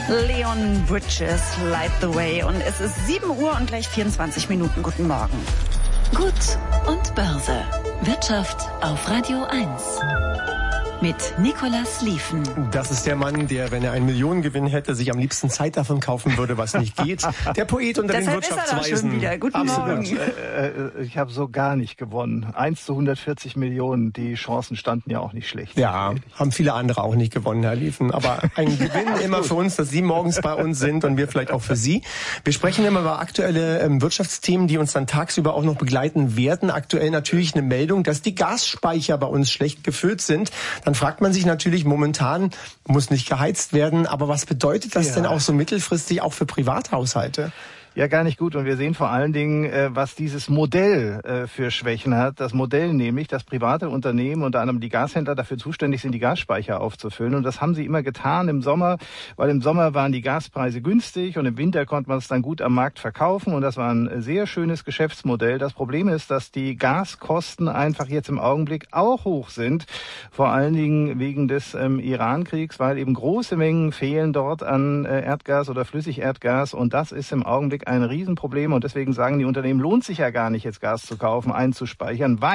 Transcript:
Leon Bridges, Light the Way. Und es ist 7 Uhr und gleich 24 Minuten. Guten Morgen. Gut und Börse. Wirtschaft auf Radio 1. Mit Nicolas Lieven. Das ist der Mann, der, wenn er einen Millionengewinn hätte, sich am liebsten Zeit davon kaufen würde, was nicht geht. Der Poet unter den Wirtschaftsweisen. Guten Morgen. Ich habe so gar nicht gewonnen. 1:140 Millionen, die Chancen standen ja auch nicht schlecht. Ja, haben viele andere auch nicht gewonnen, Herr Lieven. Aber ein Gewinn immer für uns, dass Sie morgens bei uns sind und wir vielleicht auch für Sie. Wir sprechen immer über aktuelle Wirtschaftsthemen, die uns dann tagsüber auch noch begleiten werden. Aktuell natürlich eine Meldung, dass die Gasspeicher bei uns schlecht gefüllt sind. Dann fragt man sich natürlich, momentan muss nicht geheizt werden, aber was bedeutet das denn auch so mittelfristig auch für Privathaushalte? Ja, gar nicht gut. Und wir sehen vor allen Dingen, was dieses Modell für Schwächen hat. Das Modell nämlich, dass private Unternehmen, unter anderem die Gashändler, dafür zuständig sind, die Gasspeicher aufzufüllen. Und das haben sie immer getan im Sommer, weil im Sommer waren die Gaspreise günstig und im Winter konnte man es dann gut am Markt verkaufen. Und das war ein sehr schönes Geschäftsmodell. Das Problem ist, dass die Gaskosten einfach jetzt im Augenblick auch hoch sind. Vor allen Dingen wegen des Iran-Kriegs, weil eben große Mengen fehlen dort an Erdgas oder Flüssigerdgas. Und das ist im Augenblick ein Riesenproblem und deswegen sagen die Unternehmen, lohnt sich ja gar nicht, jetzt Gas zu kaufen, einzuspeichern, weil